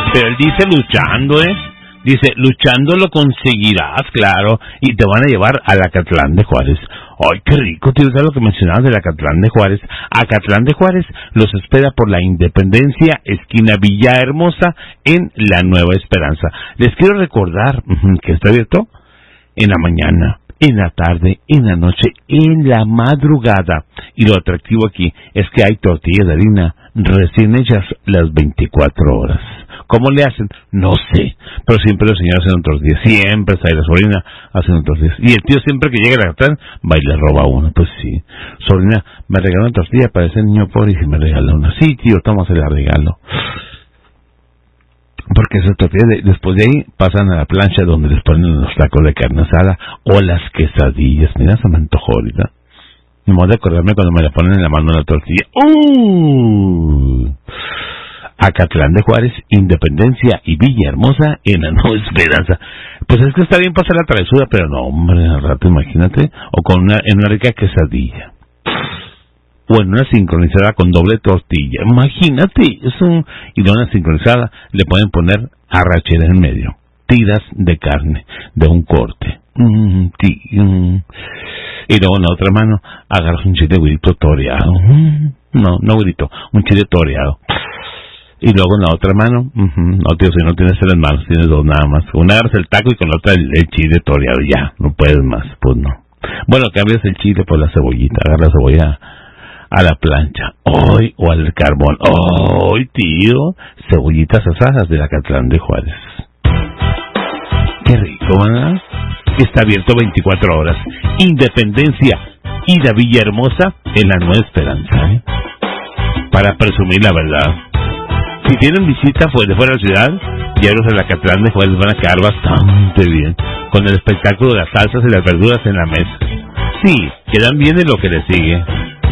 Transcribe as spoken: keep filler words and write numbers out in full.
Pero él dice luchando, ¿eh? Dice, luchando lo conseguirás, claro, y te van a llevar al Acatlán de Juárez. ¡Ay, qué rico! Tío, ¿sabes lo que mencionabas del Acatlán de Juárez? Acatlán de Juárez los espera por la Independencia, esquina Villahermosa, en La Nueva Esperanza. Les quiero recordar uh, que está abierto en la mañana, en la tarde, en la noche, en la madrugada. Y lo atractivo aquí es que hay tortillas de harina recién hechas las veinticuatro horas. ¿Cómo le hacen? No sé, pero siempre los señores hacen tortillas, siempre está ahí la sobrina haciendo tortillas. Y el tío siempre que llega a la Acatlán va y le roba una. Pues sí, sobrina, me regaló una tortilla para ese niño pobre y si me regala una. Sí, tío, toma, se la regalo. Porque esas tortillas de, después de ahí pasan a la plancha donde les ponen los tacos de carne asada o las quesadillas. Mira, se me antojó ahorita. Me voy a acordarme cuando me la ponen en la mano la tortilla. ¡Uh! Acatlán de Juárez, Independencia y Villahermosa en La Nueva Esperanza. Pues es que está bien pasar la travesura, pero no, hombre, al rato imagínate, o con una, en una rica quesadilla, o en una sincronizada con doble tortilla, imagínate, eso, y de una sincronizada le pueden poner arrachera en medio, tiras de carne, de un corte, mm, tí, mm. y luego en la otra mano agarras un chile güirito toreado, mm. no, no güirito, un chile toreado. Y luego en la otra mano, uh-huh, no tío, si no tienes tres manos, tienes dos nada más. Una agarras el taco y con la otra el, el chile toreado, ya, no puedes más, pues no. Bueno, cambias el chile por la cebollita, agarras la cebolla a la plancha, hoy o al carbón, hoy tío, cebollitas asadas del Acatlán de Juárez. Qué rico, ¿verdad? Está abierto veinticuatro horas. Independencia y la Villahermosa en La Nueva Esperanza, ¿eh? Para presumir la verdad. Si tienen visita de fuera de la ciudad, diarios en el Acatlán de Juárez van a quedar bastante bien, con el espectáculo de las salsas y las verduras en la mesa. Sí, quedan bien en lo que les sigue.